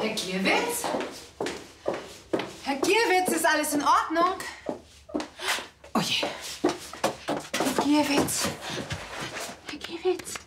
Herr Gierwitz? Herr Gierwitz, ist alles in Ordnung? Oh je. Herr Gierwitz. Herr Gierwitz.